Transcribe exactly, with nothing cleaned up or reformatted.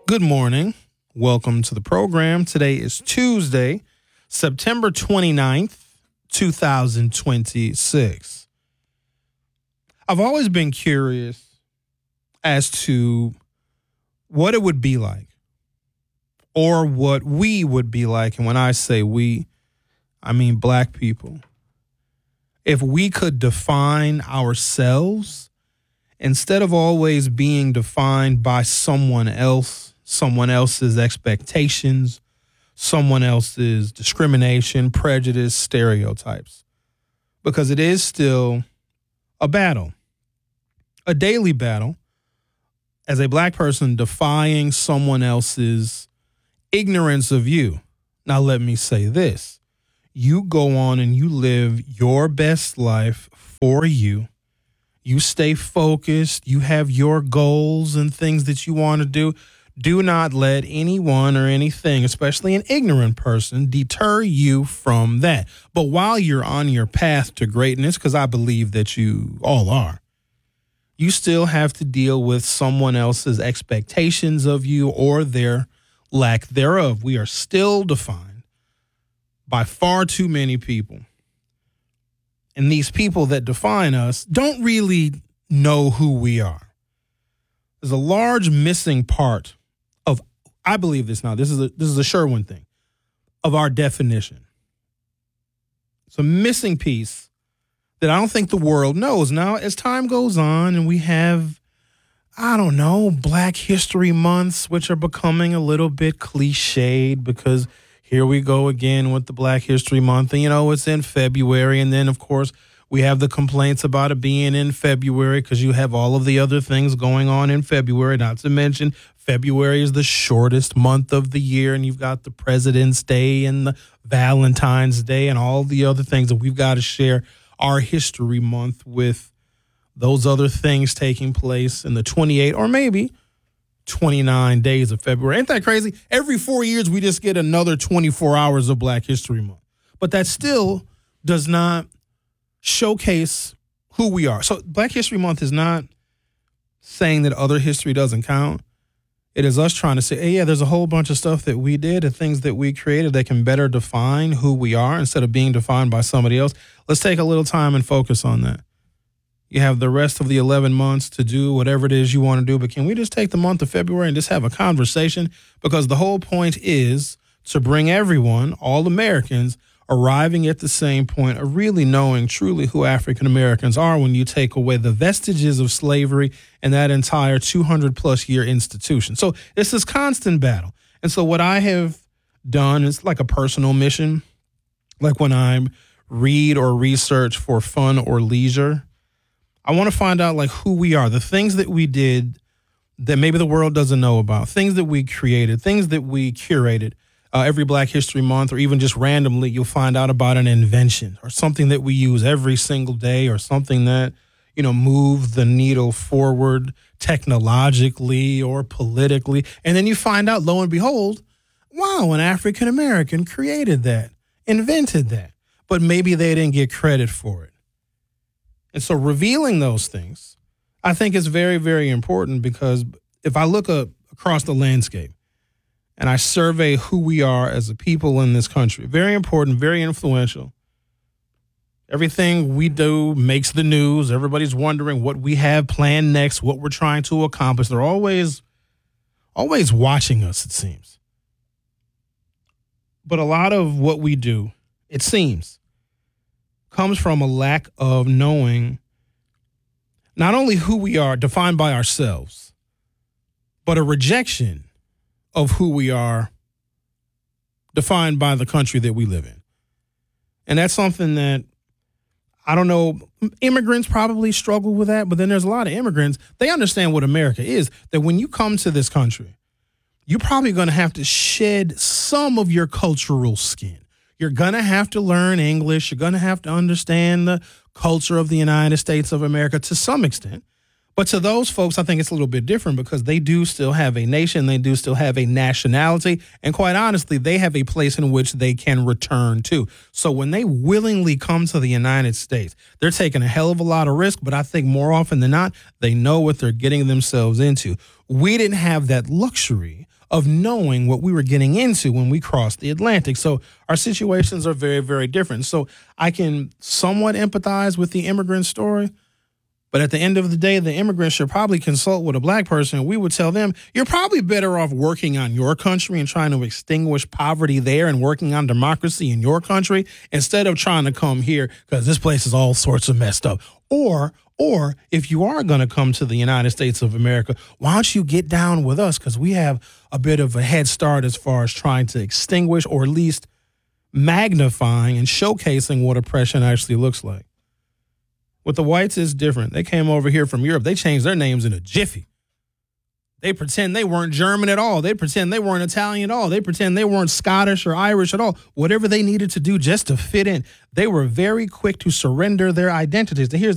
Good morning. Welcome to the program. Today is Tuesday, September twenty-ninth, twenty twenty-six. I've always been curious as to what it would be like or what we would be like. And when I say we, I mean black people. If we could define ourselves instead of always being defined by someone else, someone else's expectations, someone else's discrimination, prejudice, stereotypes. Because it is still a battle, a daily battle, as a black person defying someone else's ignorance of you. Now, let me say this. You go on and you live your best life for you. You stay focused. You have your goals and things that you want to do. Do not let anyone or anything, especially an ignorant person, deter you from that. But while you're on your path to greatness, because I believe that you all are, you still have to deal with someone else's expectations of you or their lack thereof. We are still defined by far too many people. And these people that define us don't really know who we are. There's a large missing part of, I believe this now, this is a this is a Sherwin thing, of our definition. It's a missing piece that I don't think the world knows. Now, as time goes on and we have, I don't know, Black History Months, which are becoming a little bit cliched because here we go again with the Black History Month. And, you know, it's in February. And then, of course, we have the complaints about it being in February because you have all of the other things going on in February. Not to mention, February is the shortest month of the year. And you've got the President's Day and the Valentine's Day and all the other things that we've got to share our History Month with those other things taking place in the twenty-eight or maybe twenty-nine days of February. Ain't that crazy? Every four years, we just get another twenty-four hours of Black History Month. But that still does not showcase who we are. So Black History Month is not saying that other history doesn't count. It is us trying to say, hey, yeah, there's a whole bunch of stuff that we did and things that we created that can better define who we are instead of being defined by somebody else. Let's take a little time and focus on that. You have the rest of the eleven months to do whatever it is you want to do. But can we just take the month of February and just have a conversation? Because the whole point is to bring everyone, all Americans, arriving at the same point of really knowing truly who African Americans are when you take away the vestiges of slavery and that entire two hundred plus year institution. So it's this constant battle. And so what I have done is like a personal mission, like when I read or research for fun or leisure, I want to find out like who we are, the things that we did that maybe the world doesn't know about, things that we created, things that we curated. Uh, every Black History Month, or even just randomly, you'll find out about an invention or something that we use every single day or something that, you know, moved the needle forward technologically or politically. And then you find out, lo and behold, wow, an African American created that, invented that, but maybe they didn't get credit for it. And so revealing those things, I think is very, very important because if I look up across the landscape and I survey who we are as a people in this country, very important, very influential. Everything we do makes the news. Everybody's wondering what we have planned next, what we're trying to accomplish. They're always, always watching us, it seems. But a lot of what we do, it seems, comes from a lack of knowing not only who we are defined by ourselves, but a rejection of who we are defined by the country that we live in. And that's something that, I don't know, immigrants probably struggle with that, but then there's a lot of immigrants, they understand what America is, that when you come to this country, you're probably going to have to shed some of your cultural skin. You're going to have to learn English. You're going to have to understand the culture of the United States of America to some extent. But to those folks, I think it's a little bit different because they do still have a nation. They do still have a nationality. And quite honestly, they have a place in which they can return to. So when they willingly come to the United States, they're taking a hell of a lot of risk. But I think more often than not, they know what they're getting themselves into. We didn't have that luxury of knowing what we were getting into when we crossed the Atlantic. So our situations are very, very different. So I can somewhat empathize with the immigrant story. But at the end of the day, the immigrant should probably consult with a black person. We would tell them, you're probably better off working on your country and trying to extinguish poverty there and working on democracy in your country instead of trying to come here because this place is all sorts of messed up. Or, or if you are going to come to the United States of America, why don't you get down with us? Because we have a bit of a head start as far as trying to extinguish or at least magnifying and showcasing what oppression actually looks like. With the whites, it's different. They came over here from Europe. They changed their names in a jiffy. They pretend they weren't German at all. They pretend they weren't Italian at all. They pretend they weren't Scottish or Irish at all. Whatever they needed to do just to fit in. They were very quick to surrender their identities. And here's